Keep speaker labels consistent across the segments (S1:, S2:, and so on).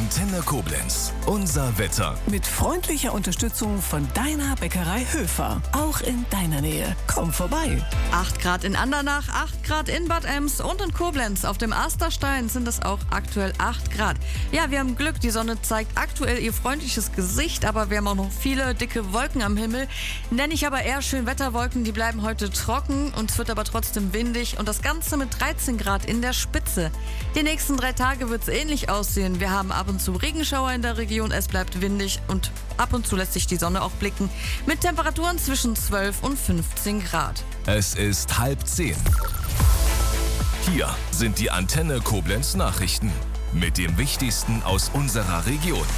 S1: Antenne Koblenz. Unser Wetter.
S2: Mit freundlicher Unterstützung von deiner Bäckerei Höfer. Auch in deiner Nähe. Komm vorbei.
S3: 8 Grad in Andernach, 8 Grad in Bad Ems und in Koblenz. Auf dem Asterstein sind es auch aktuell 8 Grad. Ja, wir haben Glück. Die Sonne zeigt aktuell ihr freundliches Gesicht, aber wir haben auch noch viele dicke Wolken am Himmel. Nenne ich aber eher Schönwetterwolken. Die bleiben heute trocken und es wird aber trotzdem windig und das Ganze mit 13 Grad in der Spitze. Die nächsten 3 Tage wird es ähnlich aussehen. Wir haben ab und zu Regenschauer in der Region, es bleibt windig und ab und zu lässt sich die Sonne auch blicken. Mit Temperaturen zwischen 12 und 15 Grad.
S1: Es ist 9:30. Hier sind die Antenne Koblenz Nachrichten mit dem Wichtigsten aus unserer Region.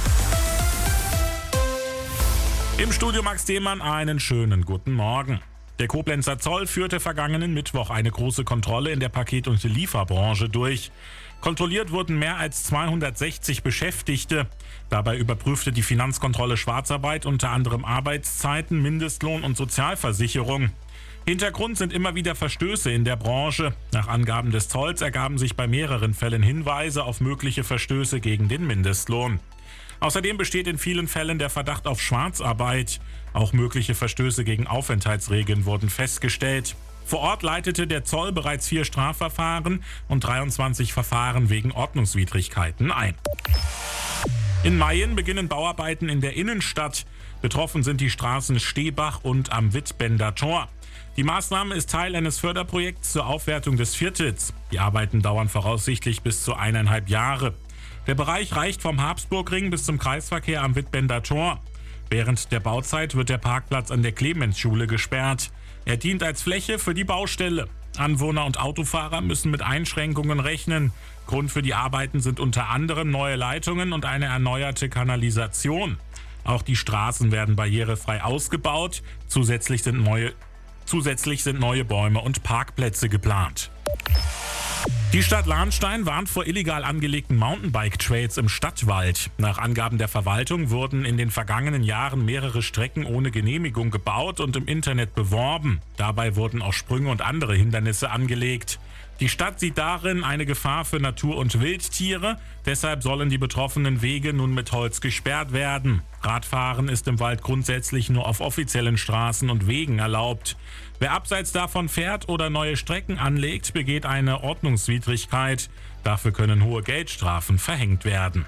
S4: Im Studio Max Demann einen schönen guten Morgen. Der Koblenzer Zoll führte vergangenen Mittwoch eine große Kontrolle in der Paket- und Lieferbranche durch. Kontrolliert wurden mehr als 260 Beschäftigte. Dabei überprüfte die Finanzkontrolle Schwarzarbeit, unter anderem Arbeitszeiten, Mindestlohn und Sozialversicherung. Hintergrund sind immer wieder Verstöße in der Branche. Nach Angaben des Zolls ergaben sich bei mehreren Fällen Hinweise auf mögliche Verstöße gegen den Mindestlohn. Außerdem besteht in vielen Fällen der Verdacht auf Schwarzarbeit. Auch mögliche Verstöße gegen Aufenthaltsregeln wurden festgestellt. Vor Ort leitete der Zoll bereits 4 Strafverfahren und 23 Verfahren wegen Ordnungswidrigkeiten ein. In Mayen beginnen Bauarbeiten in der Innenstadt. Betroffen sind die Straßen Stehbach und am Wittbender Tor. Die Maßnahme ist Teil eines Förderprojekts zur Aufwertung des Viertels. Die Arbeiten dauern voraussichtlich bis zu 1,5 Jahre. Der Bereich reicht vom Habsburgring bis zum Kreisverkehr am Wittbender Tor. Während der Bauzeit wird der Parkplatz an der Clemensschule gesperrt. Er dient als Fläche für die Baustelle. Anwohner und Autofahrer müssen mit Einschränkungen rechnen. Grund für die Arbeiten sind unter anderem neue Leitungen und eine erneuerte Kanalisation. Auch die Straßen werden barrierefrei ausgebaut. Zusätzlich sind neue Bäume und Parkplätze geplant. Die Stadt Lahnstein warnt vor illegal angelegten Mountainbike-Trails im Stadtwald. Nach Angaben der Verwaltung wurden in den vergangenen Jahren mehrere Strecken ohne Genehmigung gebaut und im Internet beworben. Dabei wurden auch Sprünge und andere Hindernisse angelegt. Die Stadt sieht darin eine Gefahr für Natur- und Wildtiere. Deshalb sollen die betroffenen Wege nun mit Holz gesperrt werden. Radfahren ist im Wald grundsätzlich nur auf offiziellen Straßen und Wegen erlaubt. Wer abseits davon fährt oder neue Strecken anlegt, begeht eine Ordnungswidrigkeit. Dafür können hohe Geldstrafen verhängt werden.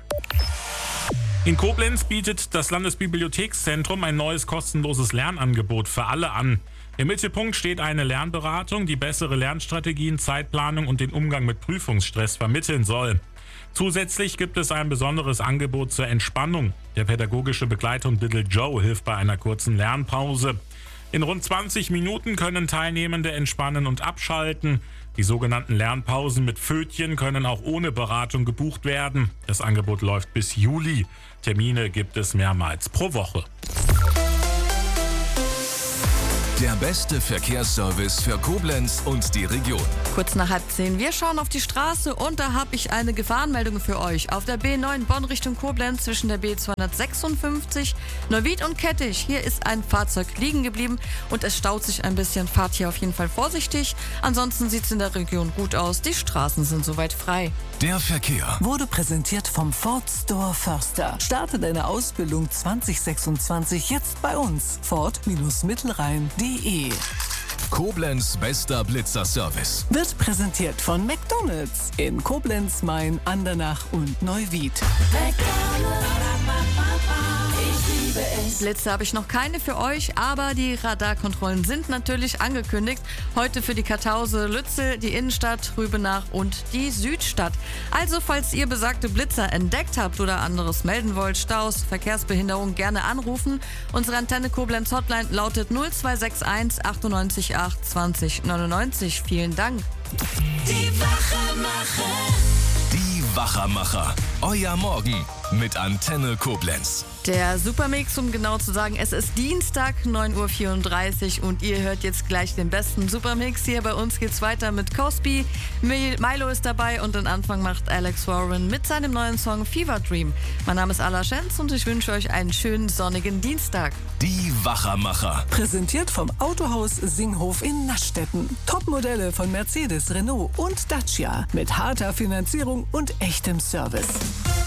S4: In Koblenz bietet das Landesbibliothekszentrum ein neues kostenloses Lernangebot für alle an. Im Mittelpunkt steht eine Lernberatung, die bessere Lernstrategien, Zeitplanung und den Umgang mit Prüfungsstress vermitteln soll. Zusätzlich gibt es ein besonderes Angebot zur Entspannung. Der pädagogische Begleithund Little Joe hilft bei einer kurzen Lernpause. In rund 20 Minuten können Teilnehmende entspannen und abschalten. Die sogenannten Lernpausen mit Pfötchen können auch ohne Beratung gebucht werden. Das Angebot läuft bis Juli. Termine gibt es mehrmals pro Woche.
S1: Der beste Verkehrsservice für Koblenz und die Region.
S3: Kurz nach 9:30. Wir schauen auf die Straße und da habe ich eine Gefahrenmeldung für euch. Auf der B9 Bonn Richtung Koblenz zwischen der B256 Neuwied und Kettich. Hier ist ein Fahrzeug liegen geblieben und es staut sich ein bisschen. Fahrt hier auf jeden Fall vorsichtig. Ansonsten sieht es in der Region gut aus. Die Straßen sind soweit frei.
S1: Der Verkehr
S2: Wurde präsentiert vom Ford Store Förster. Starte deine Ausbildung 2026 jetzt bei uns. Ford-Mittelrhein.de.
S1: Koblenz bester Blitzerservice.
S2: Wird präsentiert von McDonald's in Koblenz, Main, Andernach und Neuwied.
S3: Blitze habe ich noch keine für euch, aber die Radarkontrollen sind natürlich angekündigt. Heute für die Kartause, Lützel, die Innenstadt, Rübenach und die Südstadt. Also falls ihr besagte Blitzer entdeckt habt oder anderes melden wollt, Staus, Verkehrsbehinderung, gerne anrufen. Unsere Antenne Koblenz Hotline lautet 0261 98 8 20 99. Vielen Dank.
S1: Die Wachermacher. Euer Morgen mit Antenne Koblenz.
S3: Der Supermix, um genau zu sagen, es ist Dienstag, 9:34 Uhr und ihr hört jetzt gleich den besten Supermix. Hier bei uns geht's weiter mit Cosby, Milo ist dabei und den Anfang macht Alex Warren mit seinem neuen Song Fever Dream. Mein Name ist Ala Schenz und ich wünsche euch einen schönen sonnigen Dienstag.
S1: Die Wachermacher.
S2: Präsentiert vom Autohaus Singhof in Naschstetten. Topmodelle von Mercedes, Renault und Dacia mit harter Finanzierung und echtem Service.